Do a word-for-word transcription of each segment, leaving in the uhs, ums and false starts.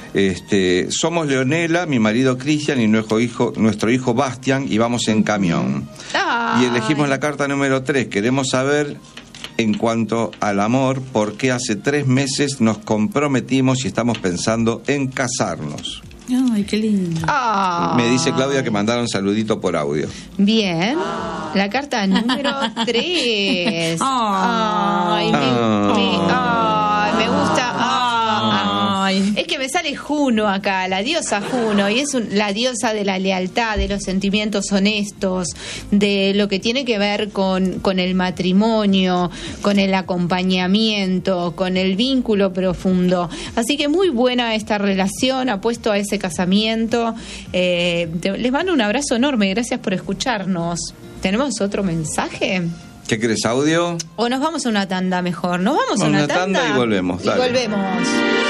Este, somos Leonela, mi marido Cristian y nuestro hijo, nuestro hijo Bastian, y vamos en camión. Ay. Y elegimos la carta número tres. Queremos saber, en cuanto al amor, por qué hace tres meses nos comprometimos y estamos pensando en casarnos. Ay, qué lindo. Ah. Me dice Claudia que mandaron saludito por audio. Bien. La carta número tres. Ay, me, Ah. me, ay, me gusta. Ah. Ay. Es que me sale Juno acá, la diosa Juno, y es un- la diosa de la lealtad, de los sentimientos honestos, de lo que tiene que ver con, con el matrimonio, con el acompañamiento, con el vínculo profundo. Así que muy buena esta relación, apuesto a ese casamiento. Eh, te- les mando un abrazo enorme, gracias por escucharnos. ¿Tenemos otro mensaje? ¿Qué querés, audio? ¿O nos vamos a una tanda mejor? ¿Nos vamos a Vamos una, a una tanda y volvemos, Y dale. volvemos.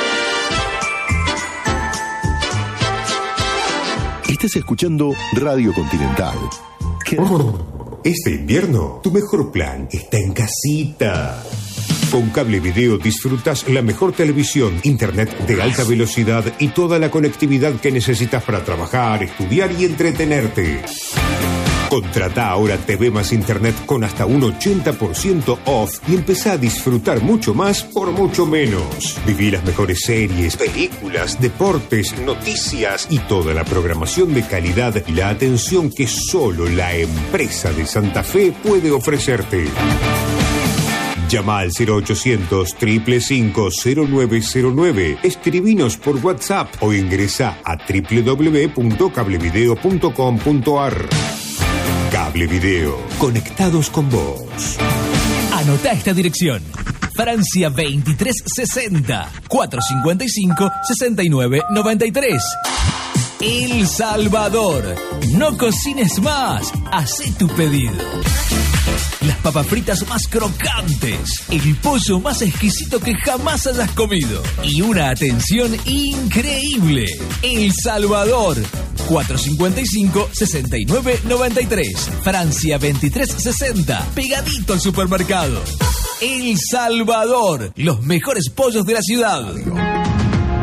Estás escuchando Radio Continental. Oh, este invierno, tu mejor plan está en casita. Con Cable Video disfrutas la mejor televisión, internet de alta velocidad y toda la conectividad que necesitas para trabajar, estudiar y entretenerte. Contrata ahora T V más internet con hasta un ochenta por ciento off y empezá a disfrutar mucho más por mucho menos. Viví las mejores series, películas, deportes, noticias y toda la programación de calidad y la atención que solo la empresa de Santa Fe puede ofrecerte. Llama al cero ochocientos, cinco cinco cinco, cero nueve cero nueve, escribinos por WhatsApp o ingresa a doble u doble u doble u punto cablevideo punto com punto a r. Cable Video, conectados con vos. Anota esta dirección. Francia veintitrés sesenta, cuatrocientos cincuenta y cinco, sesenta y nueve noventa y tres. El Salvador. No cocines más. Hacé tu pedido. Las papas fritas más crocantes, el pollo más exquisito que jamás hayas comido y una atención increíble. El Salvador, cuatrocientos cincuenta y cinco, sesenta y nueve noventa y tres. Francia veintitrés sesenta, pegadito al supermercado. El Salvador, los mejores pollos de la ciudad.